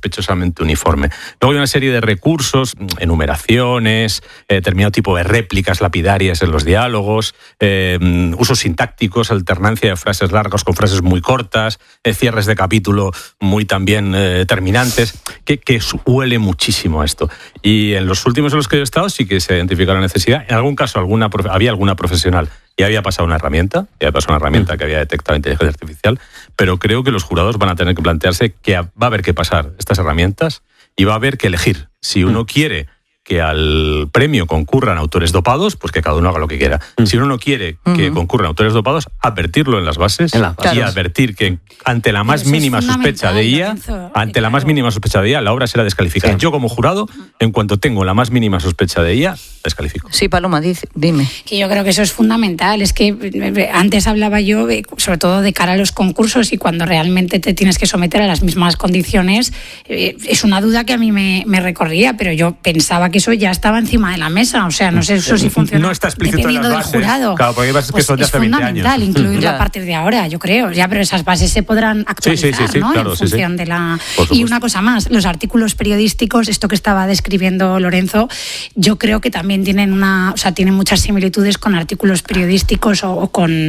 sospechosamente uniforme. Luego hay una serie de recursos, enumeraciones, determinado tipo de réplicas lapidarias en los diálogos, usos sintácticos, alternancia de frases largas con frases muy cortas, cierres de capítulo muy también terminantes, que huele muchísimo a esto. Y en los últimos en los que yo he estado sí que se identifica la necesidad. En algún caso había alguna profesional y había pasado una herramienta que había detectado inteligencia artificial, pero creo que los jurados van a tener que plantearse que va a haber que pasar estas herramientas y va a haber que elegir. Si uno quiere que al premio concurran autores dopados, pues que cada uno haga lo que quiera. Si uno no quiere que concurran autores dopados, advertirlo en las bases y advertir que ante la más mínima sospecha de IA, la obra será descalificada. Sí. Yo como jurado, en cuanto tengo la más mínima sospecha de IA, descalifico. Sí, Paloma, dime. Que yo creo que eso es fundamental. Es que antes hablaba yo, sobre todo de cara a los concursos, y cuando realmente te tienes que someter a las mismas condiciones, es una duda que a mí me recorría, pero yo pensaba que eso ya estaba encima de la mesa. O sea, no sé eso si funciona. No está explícito en las bases. Jurado. Claro, porque hay bases que son de hace 20 años. Es fundamental incluirlo a partir de ahora, yo creo. Ya, pero esas bases se podrán actualizar, sí, ¿no? Claro, en función de la... Y una cosa más, los artículos periodísticos, esto que estaba describiendo Lorenzo, yo creo que también tienen muchas similitudes con artículos periodísticos con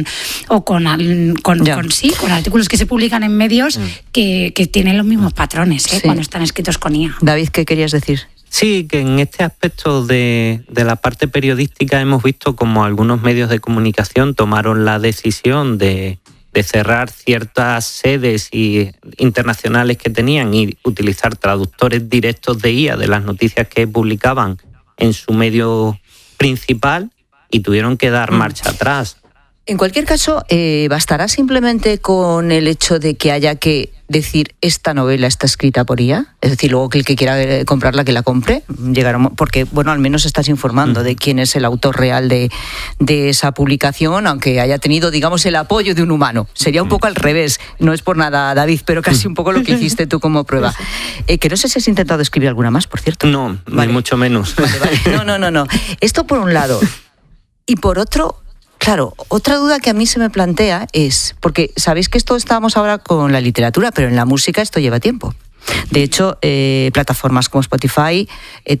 artículos que se publican en medios que tienen los mismos patrones cuando están escritos con IA. David, ¿qué querías decir? Sí, que en este aspecto de la parte periodística hemos visto como algunos medios de comunicación tomaron la decisión de cerrar ciertas sedes internacionales que tenían y utilizar traductores directos de IA de las noticias que publicaban en su medio principal y tuvieron que dar marcha atrás. En cualquier caso, ¿bastará simplemente con el hecho de que haya que decir esta novela está escrita por IA? Es decir, luego que el que quiera comprarla, que la compre. Porque, bueno, al menos estás informando de quién es el autor real de esa publicación, aunque haya tenido, digamos, el apoyo de un humano. Sería un poco al revés. No es por nada, David, pero casi un poco lo que hiciste tú como prueba. Que no sé si has intentado escribir alguna más, por cierto. No, vale. Ni mucho menos. Vale. No. Esto por un lado. Y por otro... Claro, otra duda que a mí se me plantea es, porque sabéis que esto estábamos ahora con la literatura, pero en la música esto lleva tiempo. De hecho, plataformas como Spotify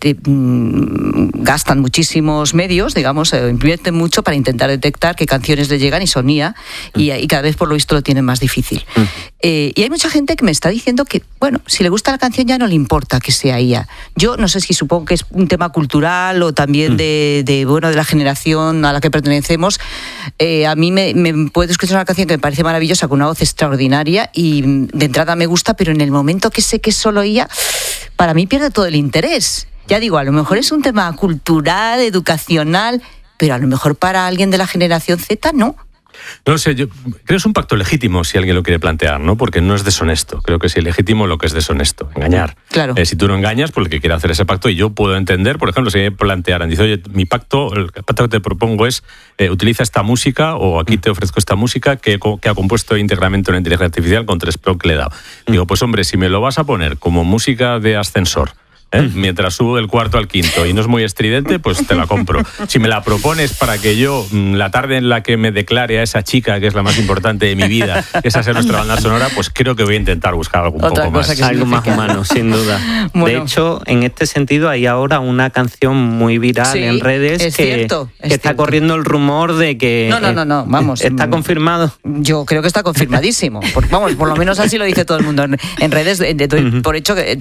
gastan muchísimos medios, digamos, invierten mucho para intentar detectar qué canciones le llegan y son IA, y cada vez por lo visto lo tienen más difícil. Y hay mucha gente que me está diciendo que, bueno, si le gusta la canción ya no le importa que sea IA. Yo no sé si supongo que es un tema cultural o también de la generación a la que pertenecemos. A mí me puedo escuchar una canción que me parece maravillosa, con una voz extraordinaria, y de entrada me gusta, pero en el momento que sé que es solo ella, para mí pierde todo el interés. Ya digo, a lo mejor es un tema cultural, educacional, pero a lo mejor para alguien de la generación Z no. No sé, yo creo que es un pacto legítimo si alguien lo quiere plantear, ¿no? Porque no es deshonesto. Creo que es ilegítimo lo que es deshonesto, engañar. Claro. Si tú no engañas, pues el que quiere hacer ese pacto, y yo puedo entender, por ejemplo, si me plantearan, dice, oye, el pacto que te propongo es utiliza esta música, o aquí te ofrezco esta música que ha compuesto íntegramente una inteligencia artificial con 3 prompts que le he dado. Digo, pues hombre, si me lo vas a poner como música de ascensor, mientras subo del 4º al 5º y no es muy estridente, pues te la compro. Si me la propones para que yo, la tarde en la que me declare a esa chica que es la más importante de mi vida, esa sea nuestra banda sonora, pues creo que voy a intentar buscar algo un poco más. Algo más humano, sin duda. Bueno. De hecho, en este sentido hay ahora una canción muy viral en redes que está corriendo el rumor de que... No, vamos. ¿Está confirmado? Yo creo que está confirmadísimo. Por lo menos así lo dice todo el mundo en redes. Doy por hecho que...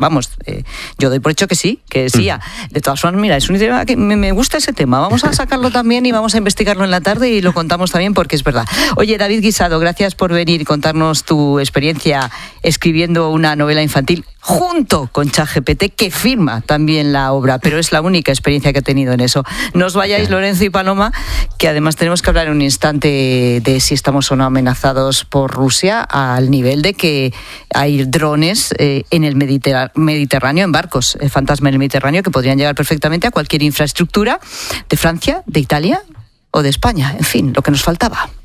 Yo doy por hecho que sí. De todas formas, mira, es un tema que me gusta ese tema. Vamos a sacarlo también y vamos a investigarlo en la tarde y lo contamos también porque es verdad. Oye, David Guisado, gracias por venir y contarnos tu experiencia escribiendo una novela infantil junto con ChatGPT, que firma también la obra, pero es la única experiencia que he tenido en eso. No os vayáis, Lorenzo y Paloma, que además tenemos que hablar en un instante de si estamos o no amenazados por Rusia, al nivel de que hay drones en el Mediterráneo, en barcos fantasma en el Mediterráneo, que podrían llegar perfectamente a cualquier infraestructura de Francia, de Italia o de España. En fin, lo que nos faltaba.